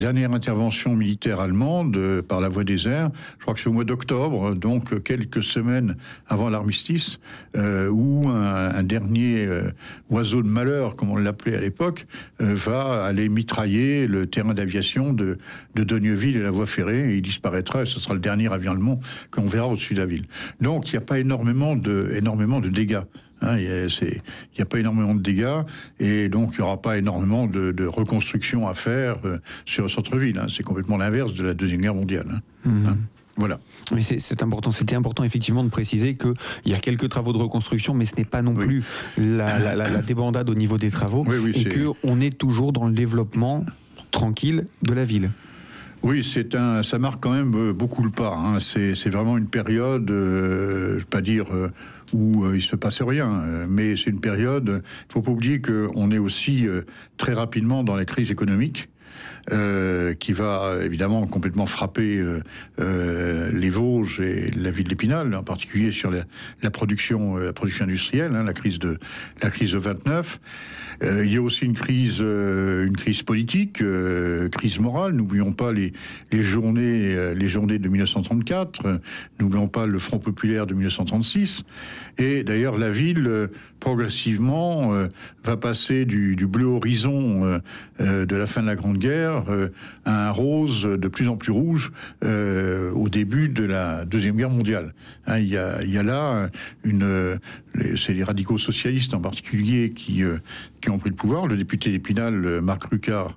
Dernière intervention militaire allemande par la voie des airs, je crois que c'est au mois d'octobre, donc quelques semaines avant l'armistice, où un dernier oiseau de malheur, comme on l'appelait à l'époque, va aller mitrailler le terrain d'aviation de Dogneuville et la voie ferrée, et il disparaîtra, et ce sera le dernier avion allemand qu'on verra au-dessus de la ville. Donc il n'y a pas énormément de dégâts. Il n'y a pas énormément de dégâts et donc il n'y aura pas énormément de reconstruction à faire sur le centre-ville. C'est complètement l'inverse de la Deuxième Guerre mondiale. Voilà. Mais c'est important. C'était important effectivement de préciser qu'il y a quelques travaux de reconstruction, mais ce n'est pas non plus la débandade au niveau des travaux, et qu'on est toujours dans le développement tranquille de la ville. Oui, ça marque quand même beaucoup le pas. C'est vraiment une période, je ne vais pas dire où il se passe rien, mais c'est une période. Il ne faut pas oublier qu'on est aussi très rapidement dans la crise économique. Qui va évidemment complètement frapper les Vosges et la ville d'Épinal, en particulier sur la production industrielle, la crise de 29. Il y a aussi une crise politique, crise morale. N'oublions pas les journées de 1934. N'oublions pas le Front populaire de 1936. Et d'ailleurs, la ville progressivement va passer du bleu horizon de la fin de la Grande Guerre à un rose de plus en plus rouge au début de la Deuxième Guerre mondiale. Il y a là c'est les radicaux socialistes en particulier qui ont pris le pouvoir. Le député d'Épinal, Marc Rucard,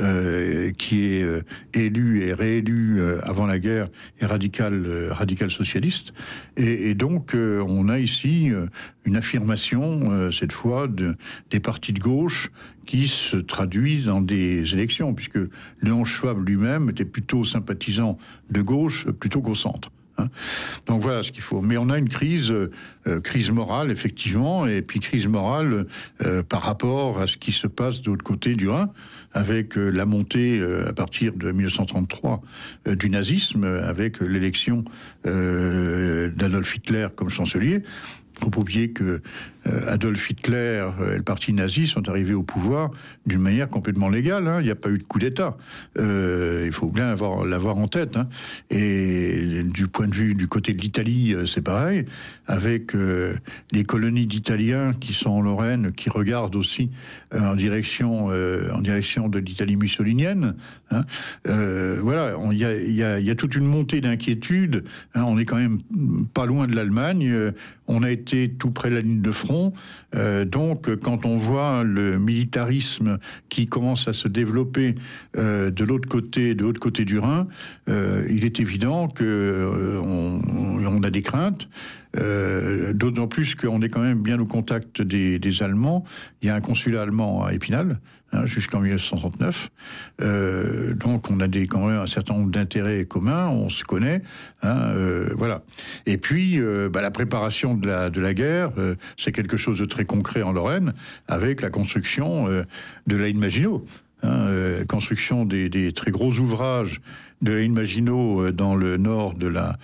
qui est élu et réélu avant la guerre, est radical socialiste. Et donc, on a ici une affirmation, cette fois, des partis de gauche qui se traduisent dans des élections, puisque Léon Schwab lui-même était plutôt sympathisant de gauche plutôt qu'au centre. Donc voilà ce qu'il faut. Mais on a une crise morale, effectivement, et puis crise morale par rapport à ce qui se passe de l'autre côté du Rhin, avec la montée à partir de 1933 du nazisme, avec l'élection d'Adolf Hitler comme chancelier. Il ne faut pas oublier que Adolf Hitler et le parti nazi sont arrivés au pouvoir d'une manière complètement légale. Il n'y a pas eu de coup d'État. Il faut bien l'avoir en tête. Et du point de vue du côté de l'Italie, c'est pareil, avec les colonies d'Italiens qui sont en Lorraine, qui regardent aussi en direction de l'Italie mussolinienne. Voilà, il y a toute une montée d'inquiétude. On est quand même pas loin de l'Allemagne. On a été tout près de la ligne de front. Donc, quand on voit le militarisme qui commence à se développer de l'autre côté du Rhin, il est évident qu'on a des craintes. D'autant plus qu'on est quand même bien au contact des Allemands. Il y a un consulat allemand à Épinal, jusqu'en 1939. Donc on a quand même un certain nombre d'intérêts communs, on se connaît. Voilà. Et puis la préparation de la guerre, c'est quelque chose de très concret en Lorraine, avec la construction de la ligne Maginot. Construction des très gros ouvrages de la ligne Maginot dans le nord de la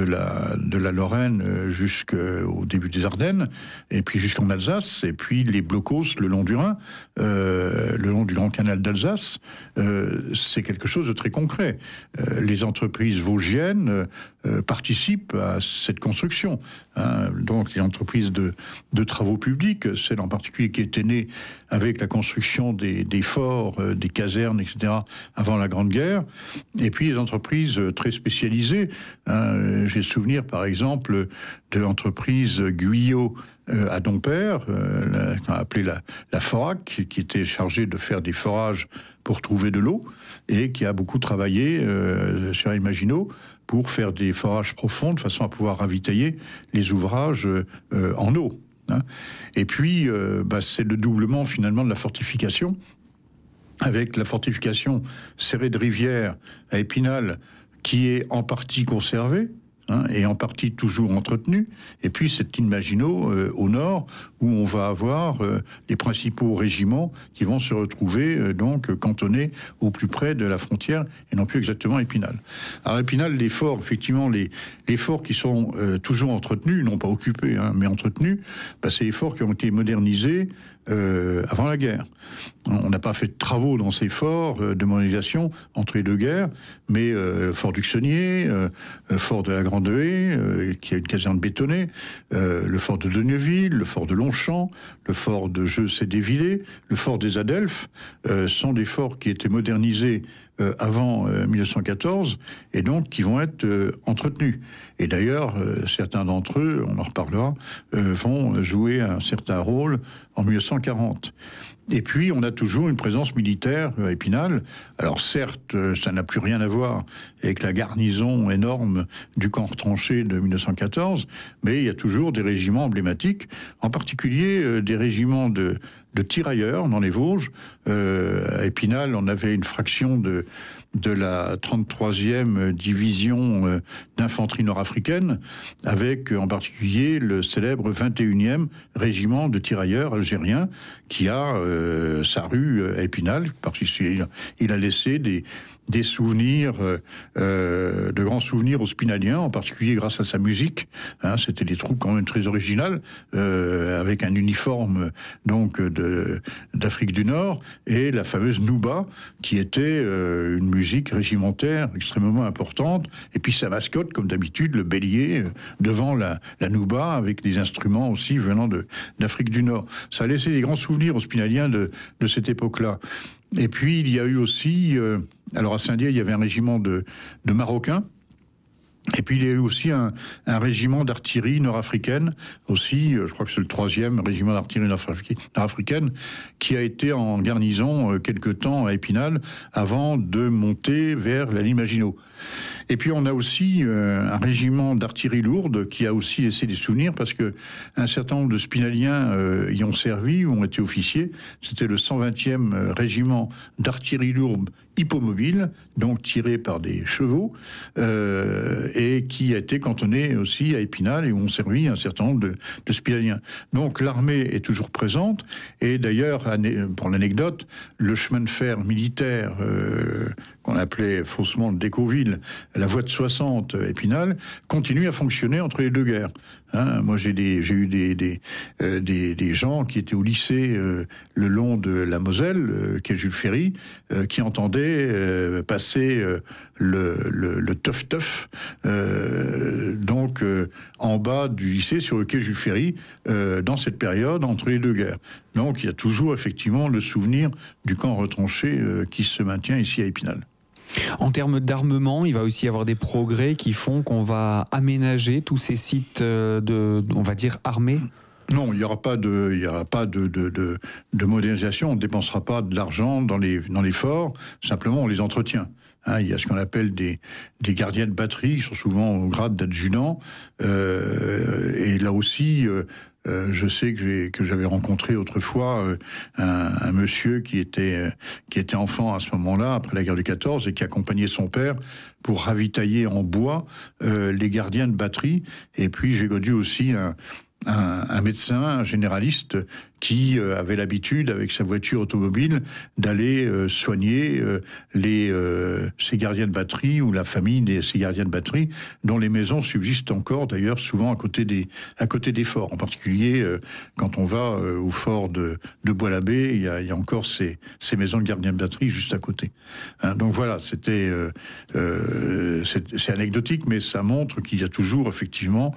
Lorraine jusqu'au début des Ardennes, et puis jusqu'en Alsace, et puis les blocos le long du Rhin, le long du Grand Canal d'Alsace. C'est quelque chose de très concret. Les entreprises vosgiennes participent à cette construction. Donc les entreprises de travaux publics, celle en particulier qui était née avec la construction des forts, des casernes, etc., avant la Grande Guerre, et puis les entreprises très spécialisées. J'ai souvenir, par exemple, de l'entreprise Guyot à Dompère, qu'on a appelée la Forac, qui était chargée de faire des forages pour trouver de l'eau, et qui a beaucoup travaillé sur la Maginot pour faire des forages profonds, de façon à pouvoir ravitailler les ouvrages en eau. Et puis, c'est le doublement, finalement, de la fortification, avec la fortification serrée de Rivière à Épinal, qui est en partie conservée, et en partie toujours entretenue, et puis cette ligne Maginot au nord, où on va avoir les principaux régiments qui vont se retrouver donc cantonnés au plus près de la frontière, et non plus exactement à Épinal. Alors Épinal, les forts, effectivement, les forts qui sont toujours entretenus, non pas occupés, mais entretenus, c'est les forts qui ont été modernisés avant la guerre. On n'a pas fait de travaux dans ces forts de modernisation entre les deux guerres, mais le fort d'Uxonnier, le fort de la Grande Haie, qui a une caserne bétonnée, le fort de Deneville, le fort de Longchamp, le fort de Jeux-Cédé-Villers, le fort des Adelphes, sont des forts qui étaient modernisés avant 1914 et donc qui vont être entretenus. Et d'ailleurs, certains d'entre eux, on en reparlera, vont jouer un certain rôle en 1940. Et puis, on a toujours une présence militaire à Épinal. Alors certes, ça n'a plus rien à voir avec la garnison énorme du camp retranché de 1914, mais il y a toujours des régiments emblématiques, en particulier des régiments de tirailleurs dans les Vosges. À Épinal, on avait une fraction de la 33e division d'infanterie nord-africaine, avec en particulier le célèbre 21e régiment de tirailleurs algériens, qui a sa rue à Épinal, parce qu'il a laissé des souvenirs, de grands souvenirs aux Spinaliens, en particulier grâce à sa musique. C'était des troupes quand même très originales, avec un uniforme donc d'Afrique du Nord, et la fameuse Nouba, qui était une musique régimentaire extrêmement importante, et puis sa mascotte, comme d'habitude, le bélier, devant la Nouba, avec des instruments aussi venant d'Afrique du Nord. Ça a laissé des grands souvenirs aux Spinaliens de cette époque-là. Et puis, il y a eu aussi... alors, à Saint-Dié, il y avait un régiment de Marocains. Et puis, il y a eu aussi un régiment d'artillerie nord-africaine, aussi, je crois que c'est le 3e régiment d'artillerie nord-africaine, qui a été en garnison quelque temps à Épinal, avant de monter vers la ligne Maginot. Et puis, on a aussi un régiment d'artillerie lourde qui a aussi laissé des souvenirs, parce que un certain nombre de Spinaliens y ont servi ou ont été officiers. C'était le 120e régiment d'artillerie lourde hippomobile, donc tiré par des chevaux, et qui a été cantonné aussi à Épinal, et où ont servi un certain nombre de Spinaliens. Donc l'armée est toujours présente, et d'ailleurs, pour l'anecdote, le chemin de fer militaire qu'on appelait faussement le Décauville, la voie de 60 Épinal, continue à fonctionner entre les deux guerres. Moi, j'ai eu des gens qui étaient au lycée le long de la Moselle, quai Jules Ferry, qui entendaient passer le teuf-teuf, donc en bas du lycée sur le quai Jules Ferry, dans cette période entre les deux guerres. Donc, il y a toujours effectivement le souvenir du camp retranché qui se maintient ici à Épinal. En termes d'armement, il va aussi y avoir des progrès qui font qu'on va aménager tous ces sites on va dire, armés. Non, il n'y aura pas de modernisation. On ne dépensera pas de l'argent dans les forts. Simplement, on les entretient. Il y a ce qu'on appelle des gardiens de batterie, qui sont souvent au grade d'adjudant. Et là aussi... je sais que j'avais rencontré autrefois un monsieur qui était enfant à ce moment-là, après la guerre du 14, et qui accompagnait son père pour ravitailler en bois les gardiens de batterie. Et puis j'ai connu aussi un médecin, un généraliste, qui avait l'habitude, avec sa voiture automobile, d'aller soigner ces gardiens de batterie, ou la famille de ces gardiens de batterie, dont les maisons subsistent encore, d'ailleurs, souvent à côté des forts. En particulier, quand on va au fort de Bois-l'Abbé, il y a encore ces maisons de gardiens de batterie juste à côté. Donc voilà, c'est anecdotique, mais ça montre qu'il y a toujours, effectivement,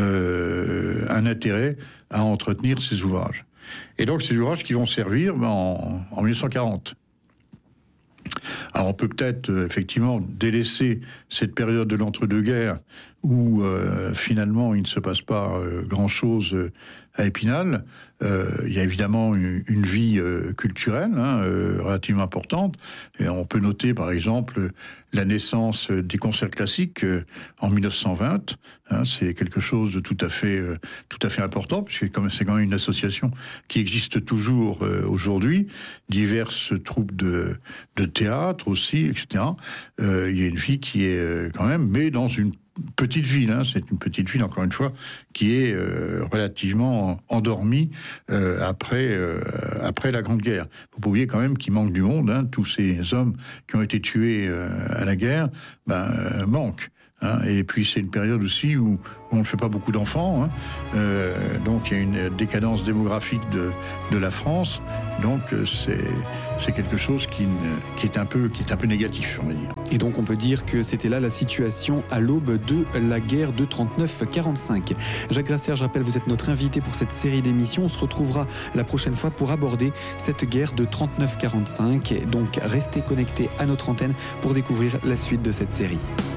un intérêt à entretenir ces ouvrages. Et donc, ces ouvrages qui vont servir en 1940. Alors, on peut peut-être, effectivement, délaisser cette période de l'entre-deux-guerres où, finalement, il ne se passe pas grand-chose à Épinal. Il y a évidemment une vie culturelle relativement importante. Et on peut noter, par exemple, la naissance des concerts classiques en 1920. C'est quelque chose de tout à fait important, puisque c'est quand même une association qui existe toujours aujourd'hui. Diverses troupes de théâtre aussi, etc. Il y a une vie qui est quand même, mais dans une petite ville, c'est une petite ville, encore une fois, qui est relativement endormie après la Grande Guerre. Vous pouviez quand même qu'il manque du monde, tous ces hommes qui ont été tués à la guerre, manquent. Hein, et puis c'est une période aussi où on ne fait pas beaucoup d'enfants, hein. Donc il y a une décadence démographique de la France, donc c'est quelque chose qui est un peu négatif, on va dire. Et donc on peut dire que c'était là la situation à l'aube de la guerre de 39-45. Jacques Grasser, je rappelle, vous êtes notre invité pour cette série d'émissions. On se retrouvera la prochaine fois pour aborder cette guerre de 39-45. Donc restez connectés à notre antenne pour découvrir la suite de cette série.